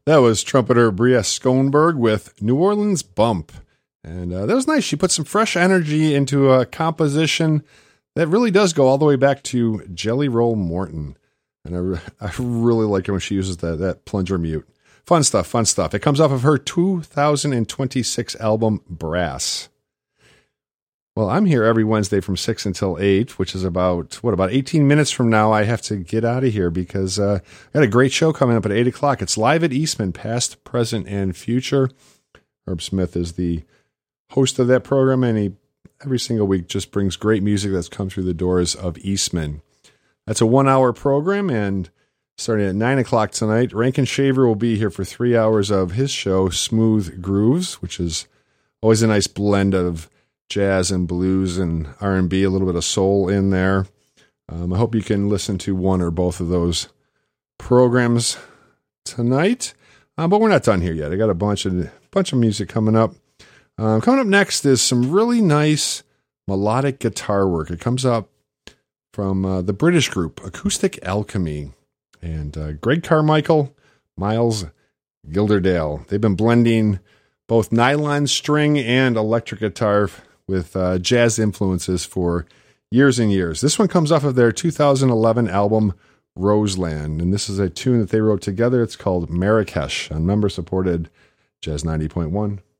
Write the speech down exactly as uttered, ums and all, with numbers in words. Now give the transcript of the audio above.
That was trumpeter Bria Schoenberg with New Orleans Bump. And uh, that was nice. She put some fresh energy into a composition that really does go all the way back to Jelly Roll Morton. And I, re- I really like it when she uses that, that plunger mute. Fun stuff, fun stuff. It comes off of her two thousand twenty-six album, Brass. Well, I'm here every Wednesday from six until eight, which is about, what, about eighteen minutes from now. I have to get out of here because uh, I got a great show coming up at eight o'clock. It's Live at Eastman, Past, Present, and Future. Herb Smith is the host of that program, and he every single week just brings great music that's come through the doors of Eastman. That's a one-hour program, and starting at nine o'clock tonight, Rankin Shaver will be here for three hours of his show, Smooth Grooves, which is always a nice blend of jazz and blues and R and B, a little bit of soul in there. Um, I hope you can listen to one or both of those programs tonight. Uh, but we're not done here yet. I got a bunch of bunch of music coming up. Um, coming up next is some really nice melodic guitar work. It comes up from uh, the British group Acoustic Alchemy and uh, Greg Carmichael, Miles Gilderdale. They've been blending both nylon string and electric guitar with uh, jazz influences for years and years. This one comes off of their two thousand eleven album, Roseland, and this is a tune that they wrote together. It's called Marrakesh on member-supported Jazz ninety point one.